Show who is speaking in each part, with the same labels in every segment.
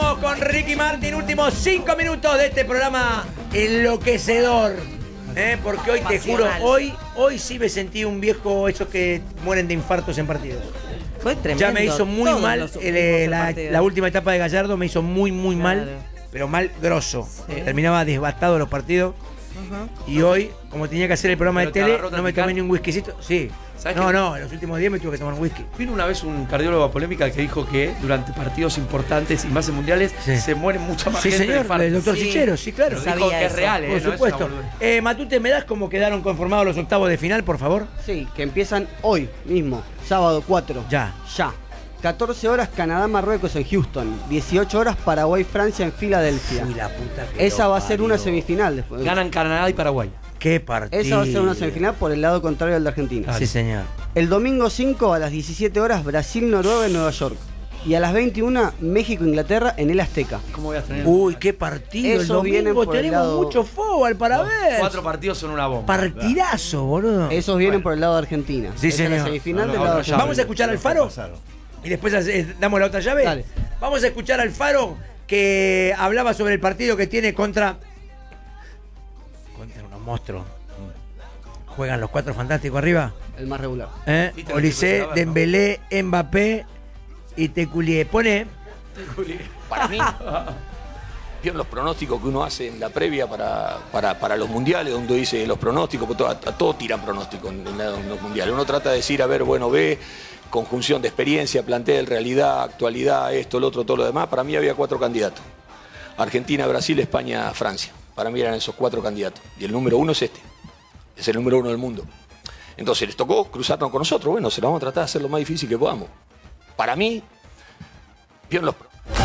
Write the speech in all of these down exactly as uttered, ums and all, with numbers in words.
Speaker 1: Estamos con Ricky Martin, últimos cinco minutos de este programa enloquecedor. ¿eh? Porque hoy, te juro, hoy, hoy sí me sentí un viejo, esos que mueren de infartos en partidos.
Speaker 2: Fue tremendo.
Speaker 1: Ya me hizo muy mal eh, la, la última etapa de Gallardo, me hizo muy, muy claro. mal, pero mal grosso. Sí. Terminaba devastado los partidos. Uh-huh. Y hoy, como tenía que hacer el programa pero de tele, no me tomé ni un whiskycito. Sí. No, que... no, en los últimos días me tuve que tomar un whisky.
Speaker 3: Vino una vez un cardiólogo a Polémica que dijo que durante partidos importantes y más en mundiales sí. se mueren mucha más
Speaker 1: sí,
Speaker 3: gente.
Speaker 1: Sí, señor, el doctor
Speaker 2: sí.
Speaker 1: Sichero, sí, claro.
Speaker 3: Pero dijo que es real,
Speaker 1: Por
Speaker 3: eh,
Speaker 1: supuesto.
Speaker 3: No
Speaker 1: eh, Matute, ¿me das cómo quedaron conformados los octavos de final, por favor?
Speaker 4: Sí, que empiezan hoy mismo, sábado cuatro.
Speaker 1: Ya.
Speaker 4: Ya. catorce horas Canadá-Marruecos en Houston. dieciocho horas Paraguay-Francia en Filadelfia.
Speaker 1: Uy, la puta que
Speaker 4: Esa va a ser
Speaker 1: parió.
Speaker 4: una semifinal después.
Speaker 3: Ganan Canadá y Paraguay.
Speaker 1: Qué partido.
Speaker 4: Esa va a ser una semifinal por el lado contrario al de Argentina.
Speaker 1: Sí, señor.
Speaker 4: El domingo cinco a las diecisiete horas Brasil-Noruega en Nueva York. Y a las veintiuna México-Inglaterra en el Azteca.
Speaker 3: ¿Cómo voy a tener?
Speaker 1: Uy, qué partido.
Speaker 4: Eso
Speaker 1: el domingo tenemos
Speaker 4: lado...
Speaker 1: mucho fútbol para
Speaker 3: Los
Speaker 1: ver.
Speaker 3: Cuatro partidos son una bomba.
Speaker 1: Partidazo, boludo.
Speaker 4: Esos vienen bueno. por el lado de Argentina.
Speaker 1: Sí,
Speaker 4: Esa
Speaker 1: señor.
Speaker 4: es la semifinal
Speaker 3: no,
Speaker 4: del
Speaker 3: no,
Speaker 4: lado
Speaker 3: no,
Speaker 4: de Argentina.
Speaker 1: Vamos a escuchar al Faro. Y después damos la otra llave.
Speaker 4: Dale.
Speaker 1: Vamos a escuchar al Faro que hablaba sobre el partido que tiene contra. Contra unos monstruos. Juegan los cuatro fantásticos arriba.
Speaker 4: El más regular.
Speaker 1: ¿Eh? Olise, Dembélé, Mbappé y Teculié. Pone.
Speaker 5: Para mí, vieron los pronósticos que uno hace en la previa para, para, para los mundiales, donde dice los pronósticos, pues todo, a, a todos tiran pronósticos en, en, la, en los mundiales. Uno trata de decir, a ver, bueno, ve, conjunción de experiencia, plantel, realidad, actualidad, esto, lo otro, todo lo demás. Para mí había cuatro candidatos. Argentina, Brasil, España, Francia. Para mí eran esos cuatro candidatos. Y el número uno es este. Es el número uno del mundo. Entonces les tocó cruzarnos con nosotros. Bueno, se lo vamos a tratar de hacer lo más difícil que podamos. Para mí, vieron los...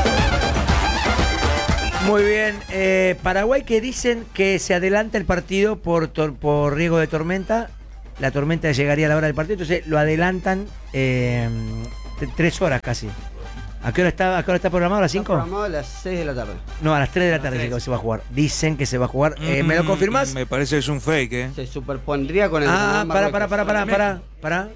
Speaker 1: Muy bien. Eh, Paraguay que dicen que se adelanta el partido por, tor- por riesgo de tormenta. La tormenta llegaría a la hora del partido, entonces lo adelantan eh, t- tres horas casi. ¿A qué hora está, a qué hora está programado? ¿A las cinco?
Speaker 4: Está programado a las seis de la tarde.
Speaker 1: No, a las tres de la tarde que se va a jugar. Dicen que se va a jugar. Eh, ¿Me lo confirmás?
Speaker 6: Me parece que es un fake, ¿eh?
Speaker 4: Se superpondría con el...
Speaker 1: Ah, para, para, para, para, para, para.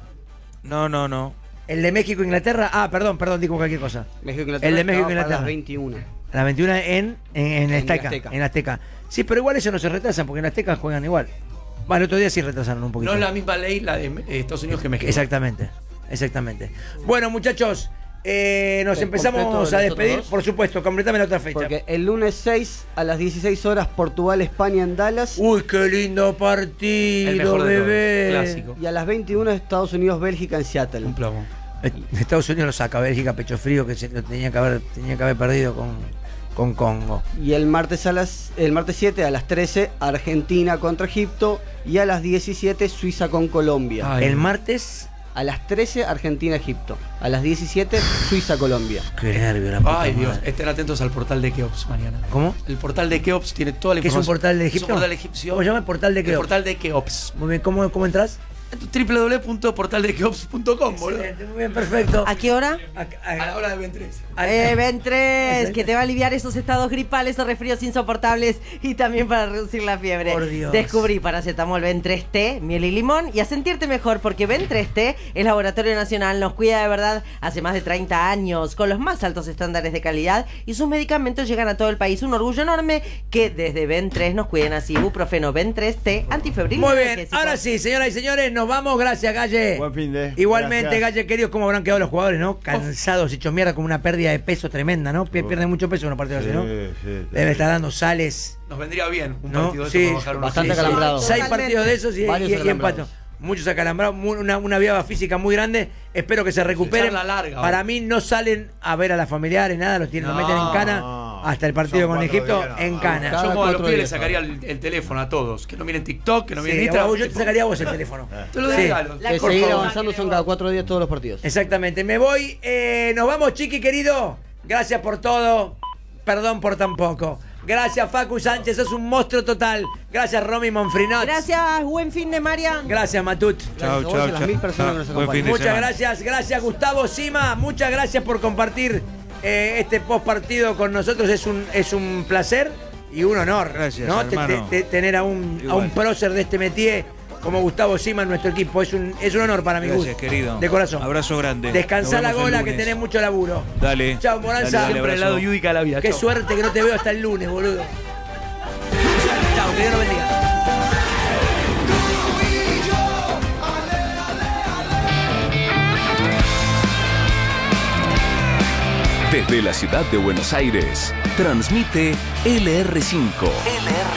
Speaker 6: No, no, no.
Speaker 1: ¿El de México-Inglaterra? Ah, perdón, perdón, digo cualquier cosa.
Speaker 4: México-Inglaterra.
Speaker 1: El de México
Speaker 4: a
Speaker 1: Inglaterra.
Speaker 4: las veintiuna.
Speaker 1: A las veintiuna en, en, en,
Speaker 4: En
Speaker 1: Azteca,
Speaker 4: Azteca.
Speaker 1: en Azteca. Sí, pero igual ellos no se retrasan porque en Azteca juegan igual. Bueno, el otro día sí retrasaron un poquito.
Speaker 3: No es la misma ley la de Estados Unidos que México.
Speaker 1: Exactamente, exactamente. Bueno, muchachos, eh, nos
Speaker 4: ¿Te
Speaker 1: empezamos
Speaker 4: completo
Speaker 1: a
Speaker 4: los
Speaker 1: despedir.
Speaker 4: otros dos?
Speaker 1: Por supuesto, completame la otra fecha.
Speaker 4: Porque el lunes seis a las dieciséis horas Portugal-España en Dallas.
Speaker 1: Uy, qué lindo partido,
Speaker 3: El mejor de
Speaker 1: bebé.
Speaker 3: todos, clásico.
Speaker 4: Y a las veintiuna Estados Unidos-Bélgica en Seattle.
Speaker 3: Un plomo.
Speaker 1: Estados Unidos lo saca, Bélgica, pecho frío, que se lo tenía que haber, tenía que haber perdido con, con Congo.
Speaker 4: Y el martes a las el martes siete a las trece Argentina contra Egipto y a las diecisiete Suiza con Colombia.
Speaker 3: Ay.
Speaker 1: El martes.
Speaker 4: A las trece Argentina-Egipto. A las diecisiete Suiza-Colombia.
Speaker 1: Qué nervio la puta
Speaker 3: Ay, Dios.
Speaker 1: madre.
Speaker 3: Estén atentos al portal de Keops mañana.
Speaker 1: ¿Cómo?
Speaker 3: El portal de Keops tiene toda la
Speaker 1: ¿Qué es un
Speaker 3: información.
Speaker 1: portal de Egipto?
Speaker 3: Es un portal egipcio.
Speaker 1: ¿Cómo se llama el portal de
Speaker 3: El
Speaker 1: Keops?
Speaker 3: portal de Keops.
Speaker 1: Muy bien, ¿cómo, cómo entras?
Speaker 3: doble u doble u doble u punto portal de keops punto com, boludo.
Speaker 1: Excelente, muy bien, perfecto.
Speaker 2: ¿A qué hora?
Speaker 1: A, a-
Speaker 3: A la hora de veintitrés.
Speaker 2: Eh, ven tres, que te va a aliviar esos estados gripales o resfríos insoportables y también para reducir la fiebre.
Speaker 1: Por Dios.
Speaker 2: Descubrí paracetamol ven tres T, miel y limón y a sentirte mejor porque ven tres T, el Laboratorio Nacional nos cuida de verdad hace más de treinta años con los más altos estándares de calidad y sus medicamentos llegan a todo el país. Un orgullo enorme que desde ven tres nos cuiden así. Ibuprofeno ven tres T, antifebril.
Speaker 1: Muy bien, ahora sí, señoras y señores, nos vamos. Gracias, Galle.
Speaker 7: Buen fin de.
Speaker 1: Igualmente,
Speaker 7: Gracias.
Speaker 1: Galle, queridos, cómo habrán quedado los jugadores, ¿no? Cansados, hechos mierda, con una pérdida de peso tremenda, ¿no? Pi- Pierden mucho peso en una partida así, ¿no?
Speaker 7: Sí, sí,
Speaker 1: Debe estar dando sales,
Speaker 3: Nos vendría bien un
Speaker 1: ¿no?
Speaker 3: partido de
Speaker 1: Sí,
Speaker 3: esto para bajar unos
Speaker 4: bastante
Speaker 3: kilos.
Speaker 4: acalambrado.
Speaker 1: Seis
Speaker 2: Totalmente.
Speaker 1: partidos de esos y,
Speaker 4: Varios
Speaker 1: y, y
Speaker 4: acalambrados.
Speaker 1: empato. Muchos acalambrados, mu- una, una viaba física muy grande. Espero que se recuperen.
Speaker 3: charla larga,
Speaker 1: Para
Speaker 3: ahora.
Speaker 1: mí no salen a ver a las familiares, nada, los, tienen, los
Speaker 3: No,
Speaker 1: meten en cana hasta el partido
Speaker 7: son
Speaker 1: con
Speaker 7: cuatro
Speaker 1: Egipto,
Speaker 7: días, no.
Speaker 1: en cana.
Speaker 4: Cada
Speaker 3: Yo como a los
Speaker 4: cuatro
Speaker 3: pibes les
Speaker 4: días,
Speaker 3: sacaría el, el teléfono a todos. Que no miren TikTok, que no
Speaker 1: Sí,
Speaker 3: miren Instagram.
Speaker 1: vos- yo te sacaría a vos el teléfono.
Speaker 3: Te lo
Speaker 1: Sí.
Speaker 3: regalo.
Speaker 2: La
Speaker 4: Que
Speaker 2: por
Speaker 4: seguir
Speaker 2: favor.
Speaker 4: avanzando son cada cuatro días todos los partidos.
Speaker 1: Exactamente, me voy, eh, nos vamos, Chiqui querido. Gracias por todo, perdón por tan poco. Gracias, Facu Sánchez, sos un monstruo total. Gracias, Romy Monfrinot.
Speaker 2: Gracias, buen fin de Marian.
Speaker 1: Gracias, Matut.
Speaker 6: Chao,
Speaker 4: Gracias a vos y
Speaker 6: chao,
Speaker 4: a las
Speaker 6: chao.
Speaker 4: mil personas que nos
Speaker 6: Buen fin
Speaker 4: acompañan.
Speaker 6: de
Speaker 1: Muchas
Speaker 6: semana.
Speaker 1: gracias, gracias, Gustavo Sima. Muchas gracias por compartir eh, este post partido con nosotros. Es un, es un placer y un honor,
Speaker 6: Gracias,
Speaker 1: ¿no? Te-
Speaker 6: hermano.
Speaker 1: te- te- tener a un, a
Speaker 6: Igual.
Speaker 1: un prócer de este métier como Gustavo Sima en nuestro equipo. Es un, es un honor para mí,
Speaker 6: Gracias,
Speaker 1: Gus.
Speaker 6: querido.
Speaker 1: De corazón.
Speaker 6: Abrazo grande.
Speaker 1: Descansá
Speaker 6: Nos
Speaker 1: la
Speaker 6: vemos el
Speaker 1: gola, que
Speaker 6: lunes.
Speaker 1: tenés mucho laburo.
Speaker 6: Dale.
Speaker 1: Chao, Moranza.
Speaker 6: Dale, dale,
Speaker 3: Siempre el
Speaker 6: abrazo.
Speaker 3: lado Yudica de la vida.
Speaker 1: Qué
Speaker 3: Chau.
Speaker 1: suerte que no te veo hasta el lunes, boludo. Chao, que Dios lo bendiga.
Speaker 7: Desde la ciudad de Buenos Aires, transmite L R cinco.